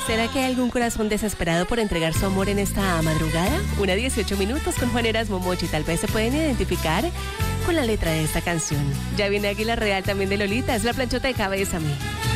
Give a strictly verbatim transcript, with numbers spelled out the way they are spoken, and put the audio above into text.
¿Será que hay algún corazón desesperado por entregar su amor en esta madrugada? Una dieciocho minutos con Juan Erasmo Mochi. Tal vez se pueden identificar con la letra de esta canción. Ya viene Águila Real también de Lolita. Es la planchota de cabeza, mi.